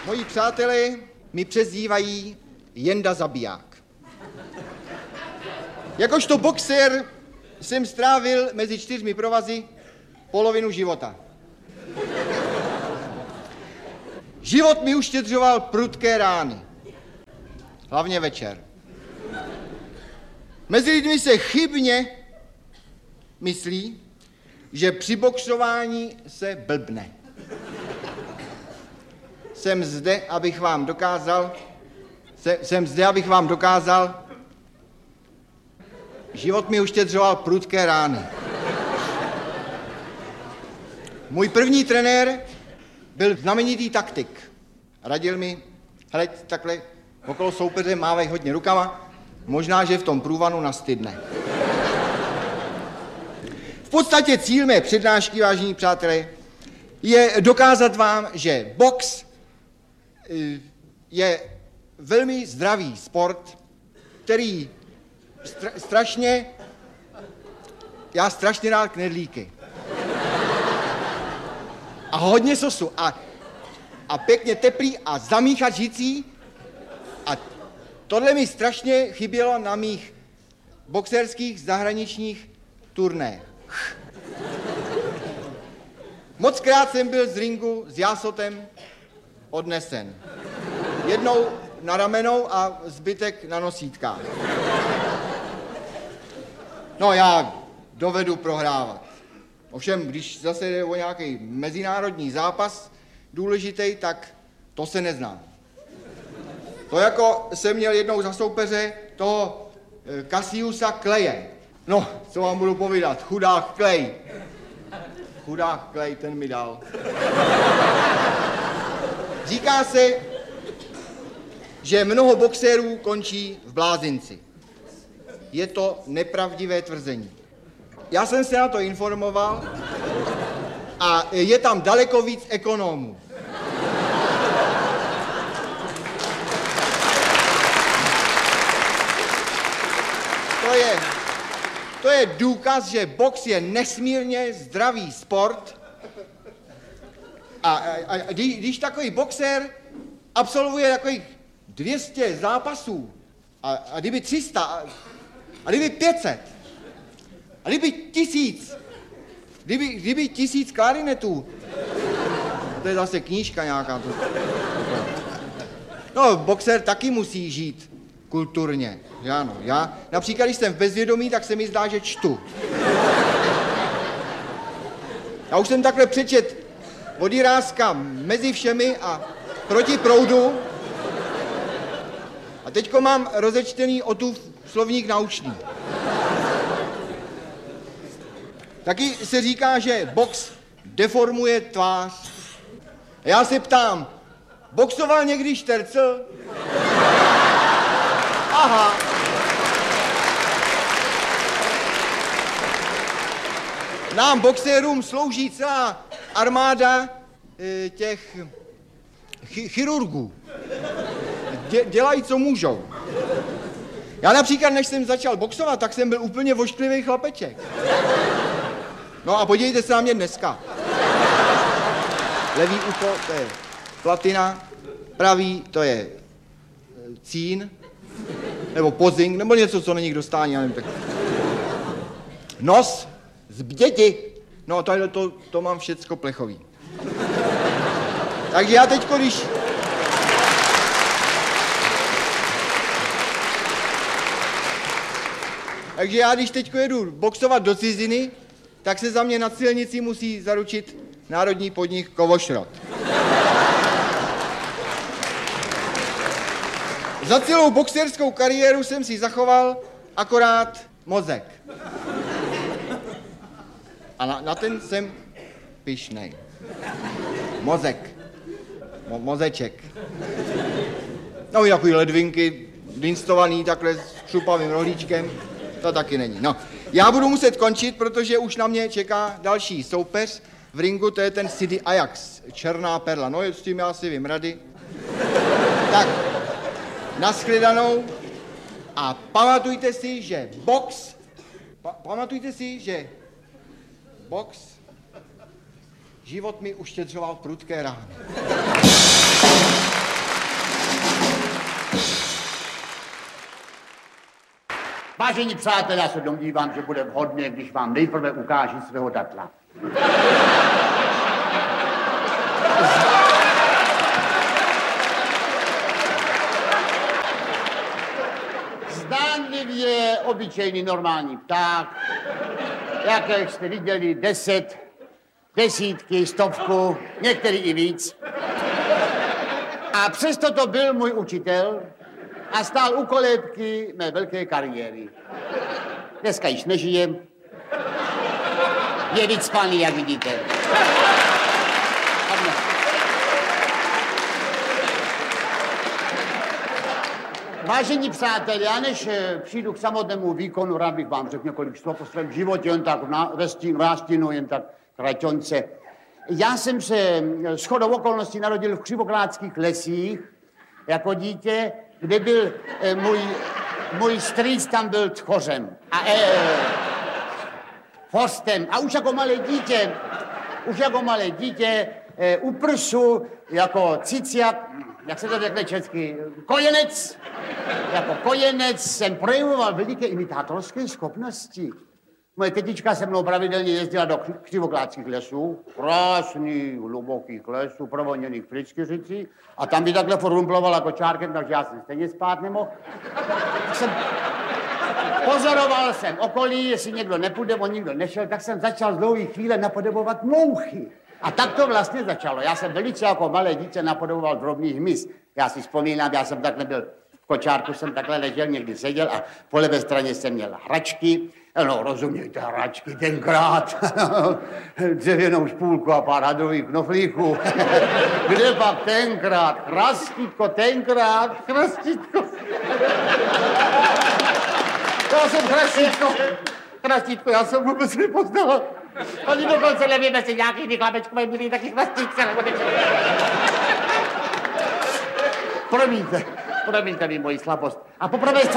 Moji přátelé mi přezdívají Jenda Zabiják. Jakožto boxer jsem strávil mezi 4 provazy polovinu života. Život mi uštědřoval prudké rány. Hlavně večer. Mezi lidmi se chybně myslí, že při boxování se blbne. Jsem zde, abych vám dokázal, život mi uštědřoval prudké rány. Můj první trenér byl znamenitý taktik. Radil mi, hele, takhle okolo soupeře mávej hodně rukama, možná, že v tom průvanu nastydne. V podstatě cíl mé přednášky, vážení přátelé, je dokázat vám, že box je velmi zdravý sport, který já strašně rád knedlíky. A hodně sosu. A pěkně teplý a zamíchat žicí. A tohle mi strašně chybělo na mých boxerských zahraničních turnéch. Mockrát jsem byl z ringu s jásotem odnesen. Jednou na ramenou a zbytek na nosítkách. No, já dovedu prohrávat. Ovšem, když zase jde o nějaký mezinárodní zápas důležitý, tak to se nezná. To jako jsem měl jednou za soupeře toho Cassiusa Claye. No, co vám budu povídat, chudák Clay. Chudák Clay, ten mi dal. Říká se, že mnoho boxérů končí v blázinci. Je to nepravdivé tvrzení. Já jsem se na to informoval a je tam daleko víc ekonomů. To je důkaz, že box je nesmírně zdravý sport. A když takový boxer absolvuje takových 200 zápasů, a kdyby 300, a kdyby 500, a kdyby 1000, kdyby 1000 klarinetů, to je zase knížka nějaká. No, boxer taky musí žít kulturně, že ano. Já například, když jsem v bezvědomí, tak se mi zdá, že čtu. Já už jsem takhle přečet od Jiráska Mezi všemi a Proti proudu. A teďko mám rozečtený Otův slovník naučný. Taky se říká, že box deformuje tvář. A já se ptám, boxoval někdy Štercl? Aha. Nám boxérům slouží celá armáda těch chirurgů. Dělají, co můžou. Já například, než jsem začal boxovat, tak jsem byl úplně vošklivý chlapeček. No a podívejte se na mě dneska. Levý ucho, to je platina, pravý, to je cín, nebo pozing, nebo něco, co není k dostání, já nevím, tak. Nos, zbděti, no to mám všecko plechový. Takže já teďko, když teďko jedu boxovat do ciziny, tak se za mě na silnici musí zaručit národní podnik Kovošrot. Za celou boxerskou kariéru jsem si zachoval akorát mozek. A na ten jsem pyšnej. Mozek. Mozeček. No i takový ledvinky, dinstovaný takhle s šupavým rohlíčkem, to taky není. No, já budu muset končit, protože už na mě čeká další soupeř v ringu, to je ten Sidi Ajax, černá perla. No, s tím já si vím rady. Tak, nashledanou a pamatujte si, že box život mi uštědřoval prudké rány. Vážení přátelé, já se domnívám, že bude vhodné, když vám nejprve ukážu svého datla. Zdánlivě obyčejný normální pták, jak jste viděli 10, desítky, 100, některý i víc. A přesto to byl můj učitel a stál u kolébky mé velké kariéry. Dneska již nežijem. Je vycpaný, jak vidíte. Vážení přátelé, já než přijdu k samotnému výkonu, rád bych vám řekl několik slov o svém životě, jen tak v nástínu, jen tak kraťonce. Já jsem se shodou okolností narodil v Křivoklátských lesích jako dítě, kde byl můj strýc tam byl tchořem a forstem. A už jako malé dítě u prsu jako ciciak, jak se to řekne česky, kojenec. Jako kojenec jsem projevoval veliké imitátorské schopnosti. Moje tetička se mnou pravidelně jezdila do Křivoklátských lesů, krásných, hlubokých lesů, provoněných Prýskyřicí, a tam by takhle forumplovala kočárkem, takže já jsem stejně spát nemohl. Pozoroval jsem okolí, jestli někdo nepůjde, on nikdo nešel, tak jsem začal z dlouhé chvíle napodobovat mouchy. A tak to vlastně začalo. Já jsem velice jako malé dítě napodoboval drobný hmyz. Já si vzpomínám, já jsem takhle byl v kočárku, jsem takhle ležel, někdy seděl a po levé straně jsem měl hračky. No, rozumějte, hračky tenkrát. Dřevěnou špůlku a pár hadrových knoflíků. Kde pak tenkrát? Chrastítko, tenkrát, chrastítko. Já jsem chrastítko, já jsem vůbec nepoznal. Oni dokonce nevím, jestli nějaký vyklapečkové byli taky chrastítce. Promiňte mi moji slabost. A po pravé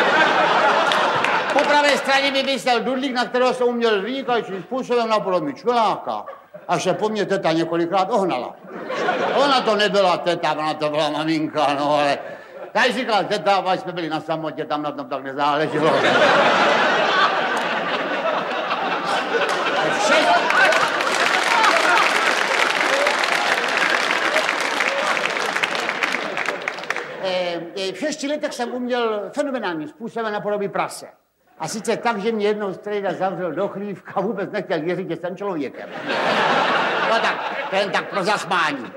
straně mi vysel dudlík, na kterého jsem uměl vynikajícím způsobem napodobit čveláka. Až se po mně teta několikrát ohnala. Ona to nebyla teta, ona to byla maminka, no ale... Když říkala teta, až jsme byli na samotě, tam na tom tak nezáleželo. V 6 letech jsem uměl fenomenálním způsobem napodobit prase. A sice tak, že mě jednou strejda zavřel do chlívka a vůbec nechtěl věřit, že jsem člověkem. No tak, to jen tak pro zasmání.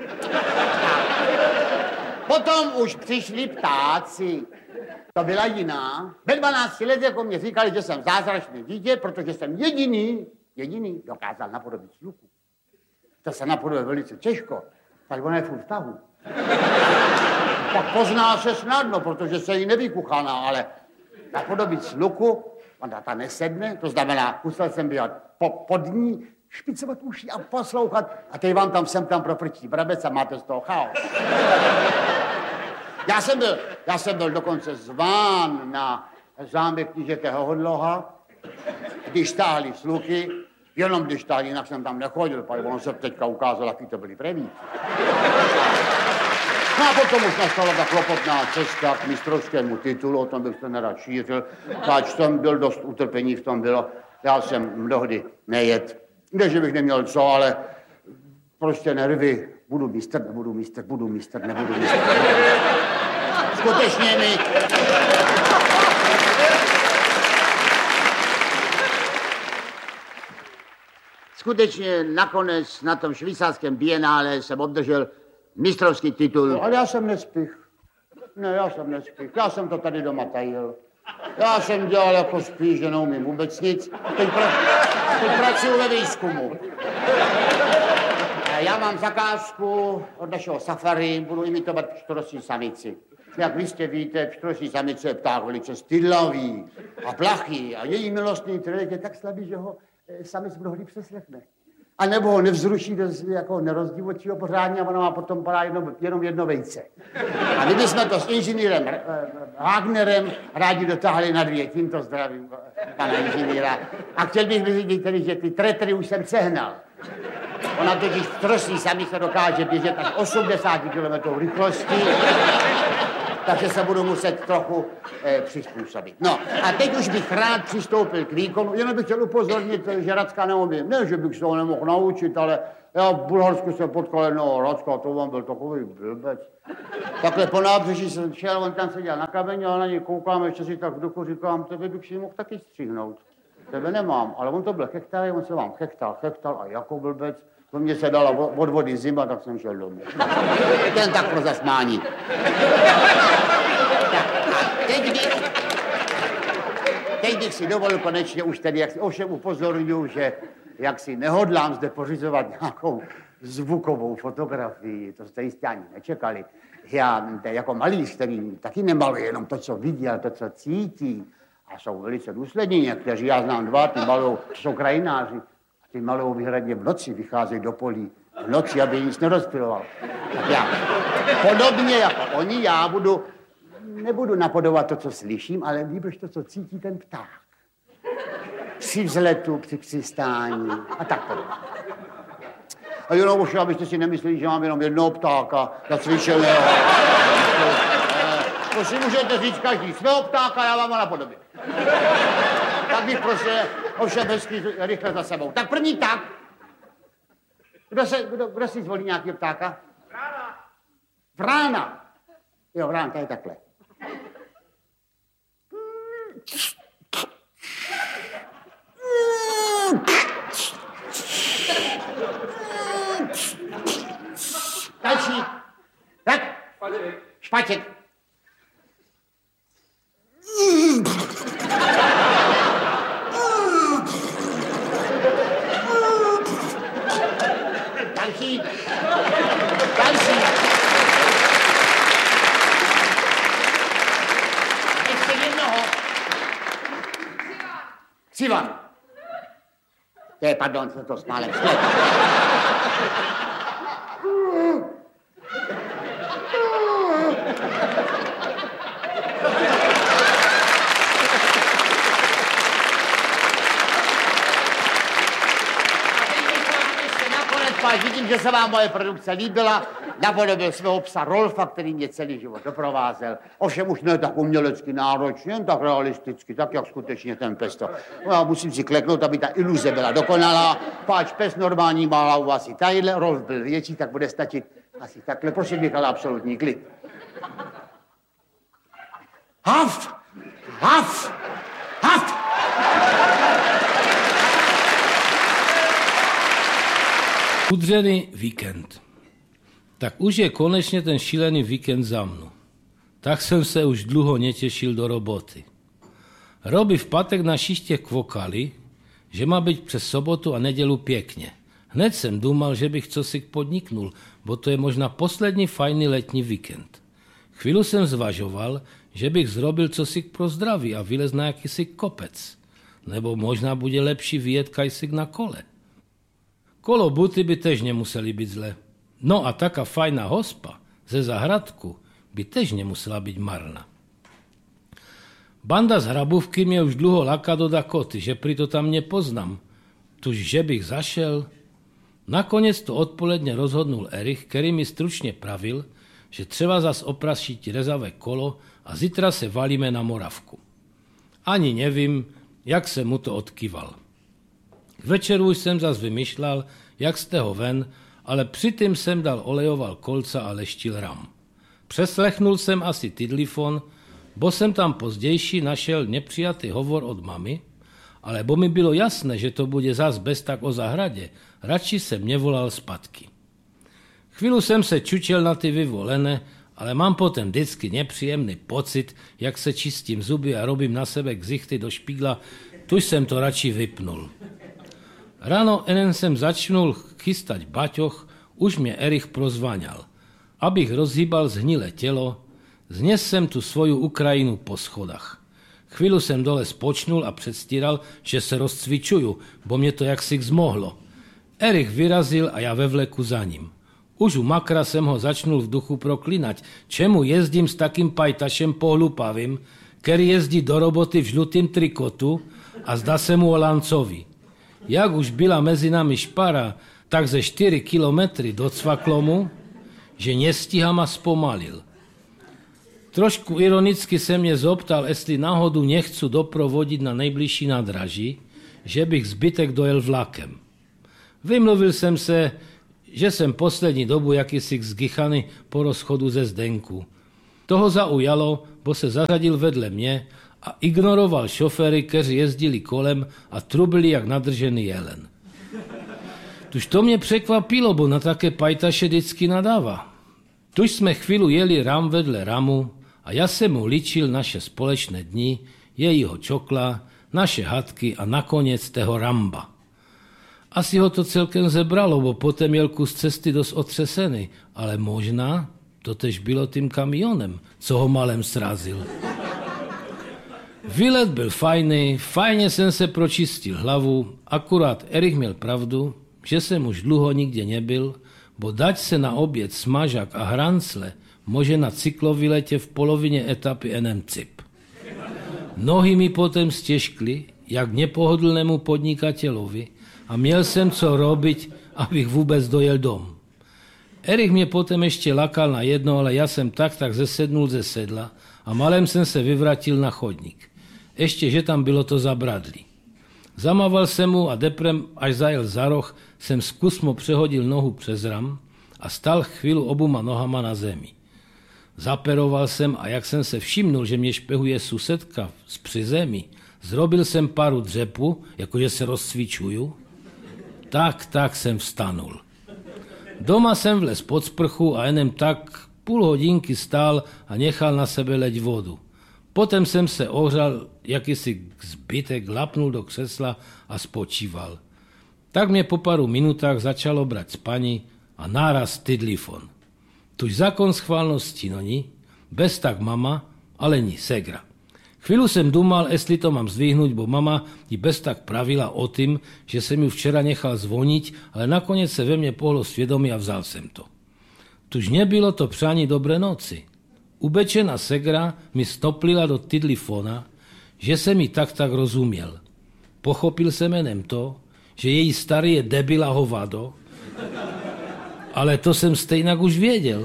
Potom už přišli ptáci. To byla jiná. Ve 12 letech jako mě říkali, že jsem zázračné dítě, protože jsem jediný dokázal napodobit sluchu. To se napodobí velice těžko, tak ona je furt v tahu. Tak pozná se snadno, protože se jí nevykuchaná, ale napodobit sluchu, ona ta nesedne, to znamená, musel jsem být pod ní, špicovat uši a poslouchat, a teď vám tam sem tam proprčí brabec a máte z toho chaos. Já jsem byl dokonce zván na zámek knížete Hodloha, když stáhli sluchy, jenom když stáhli, jinak jsem tam nechodil, protože on se teďka ukázal, jaký to byli prevíci. No a potom už nastala ta klopotná cesta k mistrovskému titulu, o tom bych to nerad šířil, tak jsem byl dost utrpení v tom bylo, já jsem mnohdy nejet. Ne, že bych neměl co, ale prostě nervy, budu mistr. Skutečně mi... Skutečně nakonec na tom švýcarském bienále jsem obdržel mistrovský titul. No, ale já jsem nespích. Já jsem to tady doma tajil. Já jsem dělal jako spíš, že neumím vůbec nic. Teď pracuji ve výzkumu. Já mám zakázku od našeho safari, budu imitovat pštrosí samici. Jak vy jste víte, pštrosí samice je pták velice stydlavý a plachý a její milostný trelek je tak slabý, že ho samic mnohdy přeslechne. A nebo ho nevzruší, jako nerozdivotí ho pořádně a ona má potom padá jenom jedno vejce. A my bychom to s inženýrem Wagnerem rádi dotáhli na 2. Tímto zdravím pana inženýra. A chtěl bych vyřídit tedy, že ty tretry už jsem sehnal. Ona totiž v trosí sami se dokáže běžet až 80 km rychlosti, takže se budu muset trochu přizpůsobit. No a teď už bych rád přistoupil k výkonu, jenom bych chtěl upozornit, že Racka neumím. Ne, že bych se ho nemohl naučit, ale já v Bulharsku jsem potkal jednoho Racka, to on byl takový blbec. Takhle po nábřeží jsem šel, on tam seděl na kameni a na něj koukám, ještě si tak v duchu říkám, tebe bych si mohl taky střihnout. Tebe nemám, ale on to byl chechtal, on se vám chechtal a jako blbec. To mě se dala od vody zima, tak jsem šel domů. Ten tak pro zasmání. Tak a teď bych si dovolil konečně už tedy, ovšem upozorňuji, že jak si nehodlám zde pořizovat nějakou zvukovou fotografii, to jste jistě ani nečekali. Já jako malíř, který taky nemaluje jenom to, co vidí, ale to, co cítí. A jsou velice důslední někteří, já znám dva, ty malou, jsou krajináři. Ty malou výhradně v noci vycházejí do polí. V noci, aby nic nerozpiloval. Tak já podobně jako oni, já nebudu napodobovat to, co slyším, ale líbíš to, co cítí ten pták. Při vzletu, při přistání a tak podobně. A jenom už, abyste si nemysleli, že mám jenom jednoho ptáka zacvičeného. To si můžete říct každý svého ptáka, já vám ho napodobím. Tak bych prostě ovšem hezky rychle za sebou. Tak první pták. Kdo si zvolí nějakého ptáka? Vrána. Vrána. Jo, vrán, to je takhle. Další. Tak. Špaček. Další. Ještě jednoho. Ksivan. Pardon, jsem to smále vzpět. Vidím, že se vám moje produkce líbila, napodobil svého psa Rolfa, který mě celý život doprovázel. Ovšem už ne tak umělecky náročně, jen tak realisticky, tak jak skutečně ten pes to. No, já musím si kleknout, aby ta iluze byla dokonalá. Páč pes normální má hlavu asi tadyhle, Rolf byl větší, tak bude stačit asi takhle. Prosím bych, ale absolutní klid. Haf! Haf! Haf! Udřený víkend. Tak už je konečně ten šílený víkend za mnou. Tak jsem se už dlouho netěšil do roboty. Robi v pátek na šiště kvokali, že má být přes sobotu a nedělu pěkně. Hned jsem důmal, že bych cosi podniknul, bo to je možná poslední fajný letní víkend. Chvíli jsem zvažoval, že bych zrobil cosi pro zdraví a vylez na jakýsi kopec. Nebo možná bude lepší vyjet kajsik na kole. Kolo buty by tež nemuseli být zle. No a taká fajná hospa ze zahradku by tež nemusela být marná. Banda z Hrabůvky mě už dlouho laká do Dakoty, že prito tam nepoznám. Tuž, že bych zašel. Nakonec to odpoledne rozhodnul Erich, který mi stručně pravil, že třeba zas oprašit rezavé kolo a zítra se valíme na Moravku. Ani nevím, jak se mu to odkýval. K večeru už jsem zas vymýšlel, jak z toho ven, ale přitom jsem dal olejoval kolca a leštil ram. Přeslechnul jsem asi tidlifon, bo jsem tam pozdější našel nepřijatý hovor od mamy, ale bo mi bylo jasné, že to bude zas bez tak o zahradě, radši jsem nevolal zpátky. Chvíli jsem se čučel na ty vyvolené, ale mám potom vždycky nepříjemný pocit, jak se čistím zuby a robím na sebe ksichty do špígla, tuž jsem to radši vypnul. Ráno jen jsem začnul chystať baťoch, už mě Erich prozvaňal. Abych rozhýbal zhnilé tělo, znes jsem tu svoju Ukrajinu po schodách. Chvíli jsem dole spočnul a předstíral, že se rozcvičuju, bo mě to jaksi zmohlo. Erich vyrazil a já ve vleku za ním. Už u makra jsem ho začnul v duchu proklinať, čemu jezdím s takým pajtašem pohlupavým, který jezdí do roboty v žlutým trikotu a zdá se mu o lancovi. Jak už byla mezi nami špara, tak ze 4 kilometry docvaklo mu, že nestíham a zpomalil. Trošku ironicky se mě zoptal, jestli náhodu nechcu doprovodit na nejbližší nádraží, že bych zbytek dojel vlakem. Vymluvil jsem se, že jsem poslední dobu jakýsi zgychaný po rozchodu ze Zdenku. Toho zaujalo, bo se zařadil vedle mě a ignoroval šoféry, kteří jezdili kolem a trubili jak nadržený jelen. Tuž to mě překvapilo, bo na také pajtaše vždycky nadává. Tuž jsme chvíli jeli ram vedle ramu a já jsem mu ličil naše společné dny, jejího čokla, naše hadky a nakonec tého ramba. Asi ho to celkem zebralo, bo potom jel kus cesty dost otřesený, ale možná to tež bylo tím kamionem, co ho malem srazil. Výlet byl fajný, fajně jsem se pročistil hlavu, akurát Erich měl pravdu, že jsem už dlouho nikde nebyl, bo dať se na oběd smažák a hrancle může na cykloviletě v polovině etapy NMCIP. Nohy mi potom stěžkly, jak nepohodlnému podnikatelovi, a měl jsem co robiť, abych vůbec dojel dom. Erich mě potom ještě lakal na jedno, ale já jsem tak zesednul ze sedla a malem jsem se vyvrátil na chodník. Ještě, že tam bylo to zabradlí. Zamával jsem mu a deprem, až zajel za roh, jsem zkusmo přehodil nohu přes ram a stal chvíli obuma nohama na zemi. Zaperoval jsem a jak jsem se všimnul, že mě špehuje susedka z přizemí, zrobil jsem páru dřepu, jakože se rozcvičuju. Tak jsem vstanul. Doma jsem vlez pod sprchu a jenom tak půl hodinky stál a nechal na sebe leť vodu. Potom jsem se ohřal, jakýsi zbytek, lapnul do křesla a spočíval. Tak mě po paru minutách začalo brať spaní a náraz tydlifon. Tuž zákon schválnosti, no ní, bez tak mama, ale ní segra. Chvíli jsem dumal, jestli to mám zdvihnout, bo mama ji bez tak pravila o tím, že jsem ju včera nechal zvoniť, ale nakonec se ve mně pohlo svědomí a vzal jsem to. Tuž nebylo to přání dobré noci. Ubečená segra mi stoplila do tydlifona, že jsem mi tak rozuměl. Pochopil jsem jenom to, že její starý je debil a hovado, ale to jsem stejnak už věděl.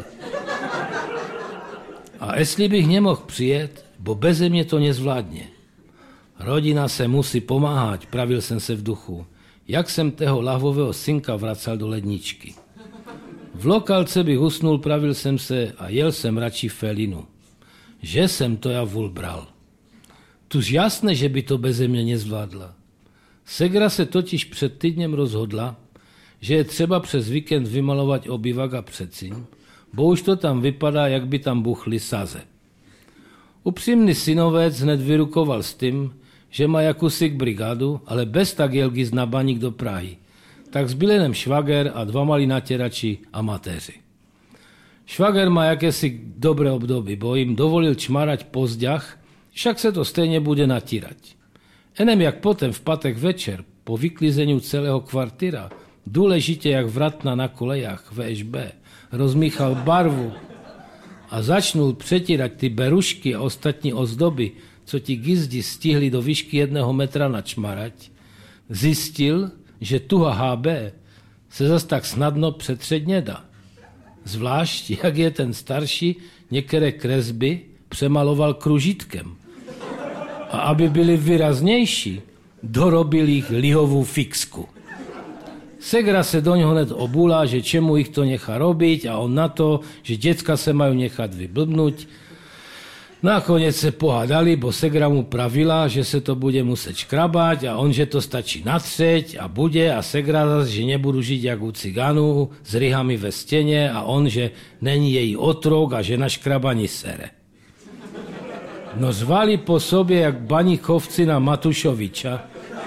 A jestli bych nemohl přijet, bo beze mě to nezvládne. Rodina se musí pomáhat, pravil jsem se v duchu, jak jsem toho lahvového synka vracal do ledničky. V lokalce bych usnul, pravil jsem se a jel jsem radši felinu. Že jsem to já vůl bral. Tuž jasné, že by to beze mě nezvládla. Segra se totiž před týdnem rozhodla, že je třeba přes víkend vymalovat obyvak a předsíň, bo už to tam vypadá, jak by tam buchly saze. Upřímný synovec hned vyrukoval s tím, že má jakúsi brigádu, ale bez tak jel gis na baník do Prahy. Tak zbyl jenom švager a 2 malí natěrači amatéři. Švager má jakési dobré období, bo jim dovolil čmarať po zďach, však se to stejně bude natírať. Enem jak potom v pátek večer, po vyklizeniu celého kvartíra, důležitě jak vratna na kolejách VŠB, rozmíchal barvu a začnul přetírať ty berušky a ostatní ozdoby, co ti gizdi stihli do výšky 1 metra načmarať, zjistil, že tuha HB se zas tak snadno přetřeť nedá. Zvlášť, jak je ten starší některé kresby přemaloval kružítkem. A aby byly výraznější, dorobil jich lihovou fixku. Segra se do něho hned obula, že čemu jich to nechá robiť a on na to, že děcka se mají nechat vyblbnout. Nakonec se pohádali, bo segra mu pravila, že se to bude muset škrabať a on, že to stačí natřeť a bude a segra zase, že nebudu žít jak u cigánů s ryhami ve stěně a on, že není její otrok a že na škrabani sere. No zvali po sobě jak baníkovci na Matušoviča.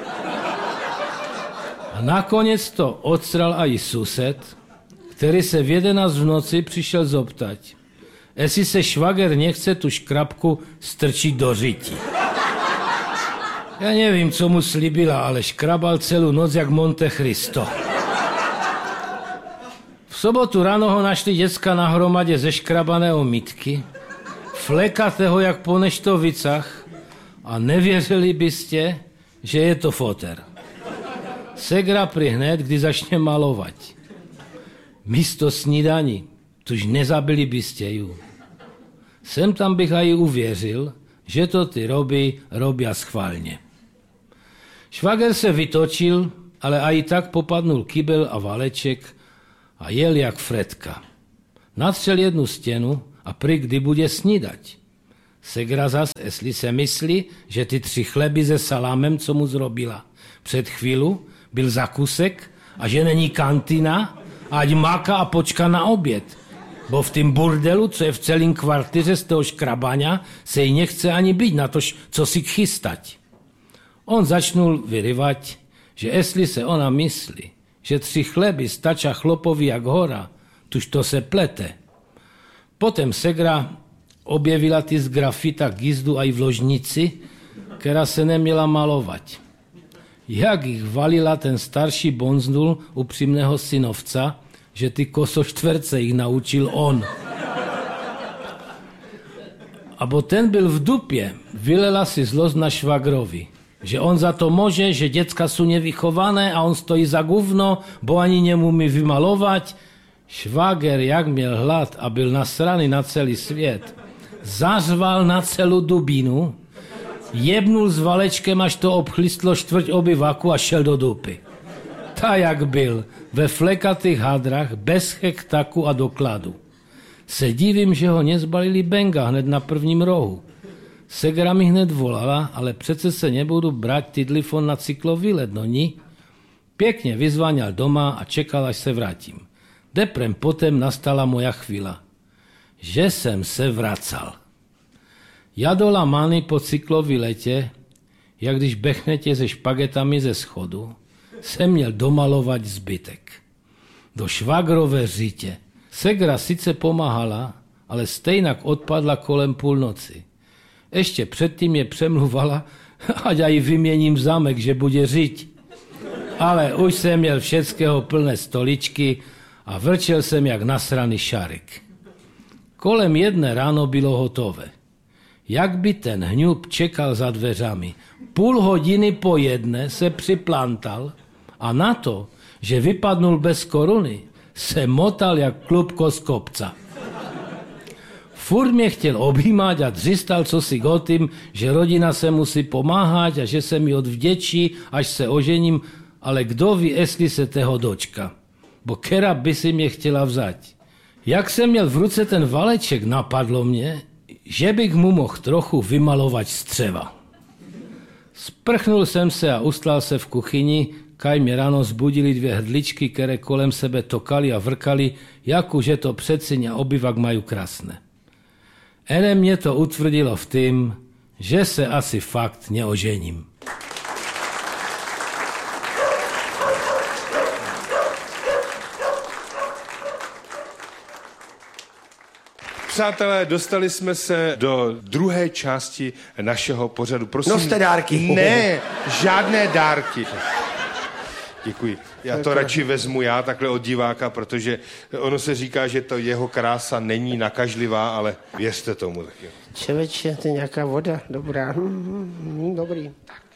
A nakonec to odstral aj sused, který se v 11 v noci přišel zoptať, jestli se švager nechce tu škrabku strčit do řití. Já nevím, co mu slibila, ale škrabal celou noc jak Monte Cristo. V sobotu ráno ho našli děcka na hromadě ze škrabaného mitky, flekatého jak po Neštovicách a nevěřili byste, že je to foter. Segra pri hned, kdy začne malovať. Místo snídaní, tuž nezabili byste ju. Sem tam bych aj uvěřil, že to ty robia schválně. Švager se vytočil, ale aj tak popadnul kybel a valeček a jel jak Fredka. Natřel jednu stěnu a prý kdy bude snídať. Segra zas, jestli se myslí, že ty 3 chleby se salámem, co mu zrobila před chvílu, byl zakusek a že není kantina, ať máka a počka na oběd. Bo v tým burdelu, co je v celém kvartyře z toho škrabaňa, se jí nechce ani být na to, co si chystať. On začnul vyryvať, že jestli se ona myslí, že 3 chleby stača chlopovi jak hora, tuž to se plete. Potom Segra objevila ty z grafita gizdu aj v ložnici, která se neměla malovat. Jak jich valila, ten starší bonznul upřímného synovca, že ty kosoštverce jich naučil on. Abo ten byl v dupě, vylela si zlost na švagrovi, že on za to může, že děcka jsou nevychované a on stojí za guvno, bo ani nemůže vymalovat. Švager, jak měl hlad a byl nasraný na celý svět, zařval na celou dubínu, jebnul s valečkem, až to obchlistlo 1/4 obyvaku a šel do dupy. Ta jak byl, ve flekatých hadrach, bez hektaku a dokladu. Se divím, že ho nezbalili benga hned na prvním rohu. Segra mi hned volala, ale přece se nebudu brát tidlifon na cyklovýlet, no ní. Pěkně vyzváňal doma a čekal, až se vrátím. Deprem potom nastala moja chvíla, že jsem se vracal. Jadola many po cyklovýletě, jak když bechnete se špagetami ze schodu, jsem měl domalovat zbytek. Do švagrové řitě. Segra sice pomáhala, ale stejnak odpadla kolem půlnoci. Ještě předtím je přemluvala, ať aj vyměním zámek, že bude žiť. Ale už jsem měl všeckého plné stoličky a vrčel jsem jak nasraný šarik. Kolem 1 ráno bylo hotové. Jak by ten hňub čekal za dveřami. 0,5 hodiny po 1 se připlantal a na to, že vypadnul bez koruny, se motal jak klubko z kopca. Furt mě chtěl objímat a dřistal cosi o tím, že rodina se musí pomáhat a že se mi odvděčí, až se ožením, ale kdo ví, jestli se toho dočka. Bo kera by si mě chtěla vzať. Jak jsem měl v ruce ten valeček, napadlo mě, že bych mu mohl trochu vymalovat střeva. Sprchnul jsem se a ustlal se v kuchyni, kaj mě ráno zbudili 2 hrdličky, které kolem sebe tokali a vrkali, jak už je to předsyň a obyvak mají krásné. Ene mě to utvrdilo v tým, že se asi fakt neožením. Přátelé, dostali jsme se do druhé části našeho pořadu. Prosím, noste dárky. Ne, žádné dárky. Děkuji. Já to radši vezmu já takhle od diváka, protože ono se říká, že to jeho krása není nakažlivá, ale věřte tomu taky. Čeveče, to je nějaká voda, dobrá. Dobrý.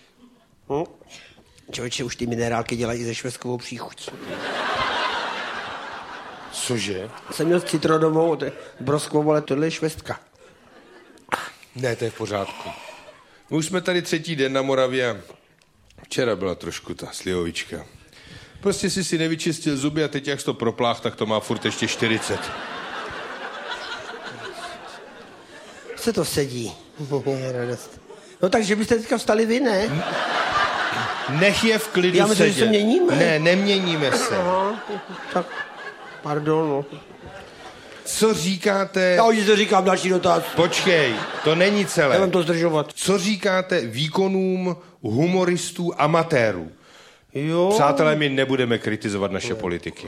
Čeveče, už ty minerálky dělají ze švestkovou příchuť. Cože? Jsem měl citronovou, broskovou, ale tohle je švestka. Ne, to je v pořádku. My už jsme tady 3. den na Moravě a včera byla trošku ta slivovička. Prostě si nevyčistil zuby a teď jak jsi to proplách, tak to má furt ještě 40. Se to sedí. Radost. No takže byste teďka vstali vy, ne? Nech je v klidu já myslím, sedět. že se měníme. Ne, neměníme se. Aha, tak pardon, no. Co říkáte... Já už to říkám, další dotaz. Počkej, to není celé. Já vám to zdržovat. Co říkáte výkonům humoristů amatérů? Jo. Přátelé, my nebudeme kritizovat naše politiky.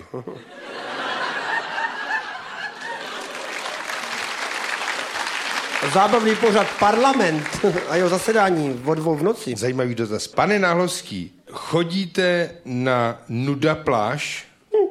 Zábavný pořad Parlament a jeho zasedání o 2 v noci. Zajímavý dotaz. Pane Náhlovský, chodíte na nuda pláž?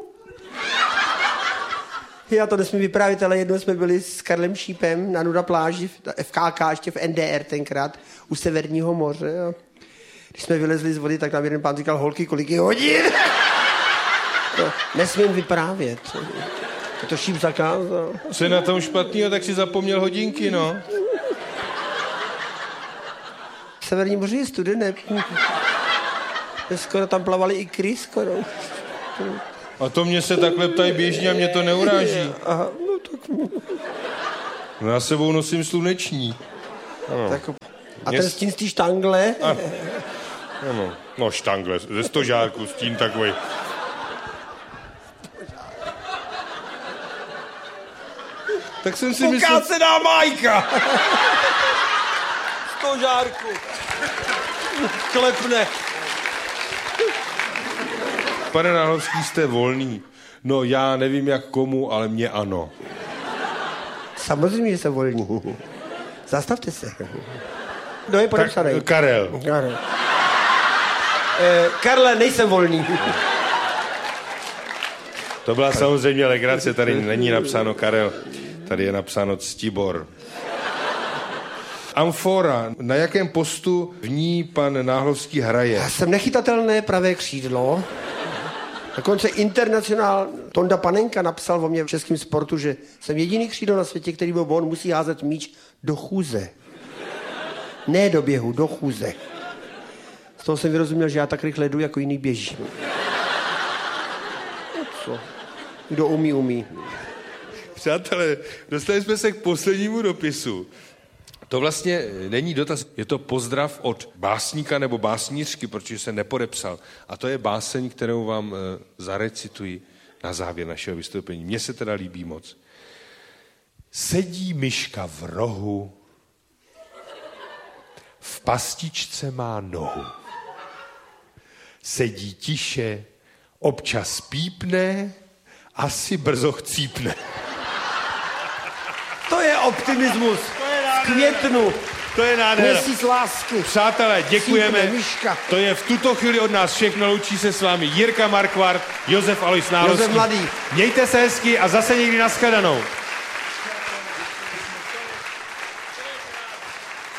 Já to nesmím vyprávět, ale jednou jsme byli s Karlem Šípem na nuda pláži, FKK, ještě v NDR tenkrát, u Severního moře. Když jsme vylezli z vody, tak nám jeden pán říkal, holky, kolik je hodin? No, nesmím vyprávět. To šíp zakázal. Co je na tom špatného, tak si zapomněl hodinky, no. V Severním moři je studené. Skoro tam plavali i krys, skoro. A to mě se takhle ptají běžně a mě to neuráží. Aha, no tak... No já sebou nosím sluneční. Ano. Tak, a ten stín z té štangle? Ano. No štangle, ze stožárku stín takový. Tak jsem si myslel... Pokácená Majka! Stožárku. Klepne. Pane Náhlovský, jste volný. No já nevím jak komu, ale mě ano. Samozřejmě, že jsem volný. Zastavte se. Kdo je podepsaný? Karel. Karle, nejsem volný. To byla samozřejmě legrace, tady není napsáno Karel, tady je napsáno Ctibor. Amfora, na jakém postu v ní pan Náhlovský hraje? Já jsem nechytatelné pravé křídlo. Dokonce internacionál Tonda Panenka napsal o mě v českém sportu, že jsem jediný křídlo na světě, který byl on, musí házet míč do chůze. Ne do běhu, do chůze. Z toho jsem vyrozuměl, že já tak rychle jdu, jako jiný běží. Co? Kdo umí, umí. Přátelé, dostali jsme se k poslednímu dopisu. To vlastně není dotaz, je to pozdrav od básníka nebo básnířky, protože se nepodepsal. A to je báseň, kterou vám zarecituji na závěr našeho vystoupení. Mně se teda líbí moc. Sedí myška v rohu, v pastičce má nohu. Sedí tiše, občas pípne, asi brzo chcípne. To je optimismus. V květnu. To je nádhera. Měsíc lásky. Přátelé, děkujeme. Cípne myška. To je v tuto chvíli od nás všechno. Loučí se s vámi Jirka Markvart, Josef Alois Náhlovský. Josef Mladý. Mějte se hezky a zase někdy nashledanou.